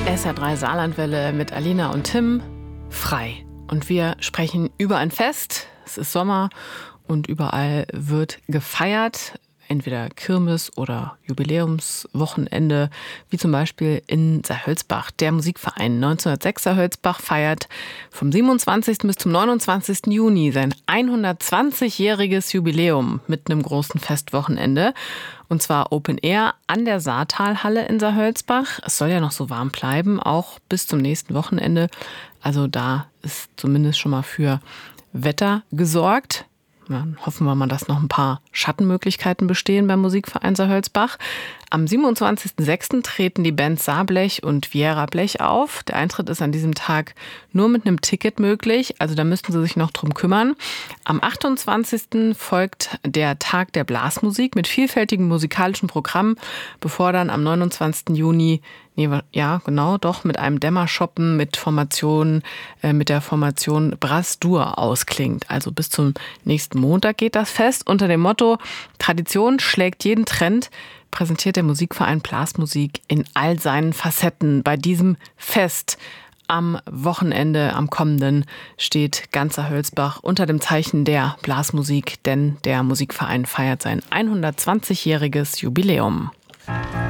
SR3 Saarlandwelle mit Alina und Tim, frei. Und wir sprechen über ein Fest. Es ist Sommer und überall wird gefeiert. Entweder Kirmes- oder Jubiläumswochenende, wie zum Beispiel in Saarhölzbach. Der Musikverein 1906 Saarhölzbach feiert vom 27. bis zum 29. Juni sein 120-jähriges Jubiläum mit einem großen Festwochenende. Und zwar Open Air an der Saartalhalle in Saarhölzbach. Es soll ja noch so warm bleiben, auch bis zum nächsten Wochenende. Also da ist zumindest schon mal für Wetter gesorgt. Dann hoffen wir mal, dass noch ein paar Schattenmöglichkeiten bestehen beim Musikverein Saarhölzbach. Am 27.06. treten die Bands Saarblech und Viera Blech auf. Der Eintritt ist an diesem Tag nur mit einem Ticket möglich, also da müssten Sie sich noch drum kümmern. Am 28. folgt der Tag der Blasmusik mit vielfältigem musikalischen Programm, bevor dann am 29. Juni mit einem Dämmerschoppen mit mit der Formation Brass Dur ausklingt. Also bis zum nächsten Montag geht das Fest. Unter dem Motto Tradition schlägt jeden Trend präsentiert der Musikverein Blasmusik in all seinen Facetten. Bei diesem Fest am Wochenende, am kommenden, steht ganz Saarhölzbach unter dem Zeichen der Blasmusik, denn der Musikverein feiert sein 120-jähriges Jubiläum.